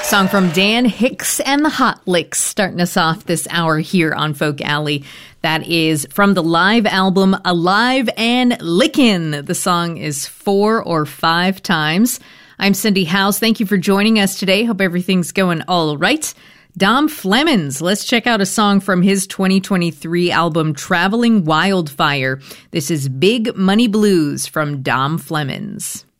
Song from Dan Hicks and the Hot Licks starting us off this hour here on Folk Alley. That is from the live album Alive and Lickin'. The song is 4 or 5 times. I'm Cindy House. Thank you for joining us today. Hope everything's going all right. Dom Flemons. Let's check out a song from his 2023 album Traveling Wildfire. This is Big Money Blues from Dom Flemons.